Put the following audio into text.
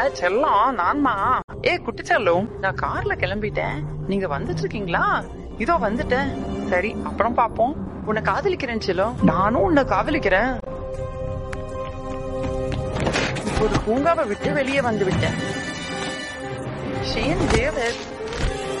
செல்லம் நான்மா. குட்டி செல்லம், நான் கார்ல கிளம்பிட்டேன். நீங்க வந்துட்டு இருக்கீங்களா? இதோ வந்துட்டேன். சரி, அப்புறம் பாப்போம். உன்னை காதலிக்கிறேன் செல்லம். நானும் உன்னை காதலிக்கிறேன். ஒரு பூங்காவை விட்டு வெளியே வந்து விட்டேன். Shane David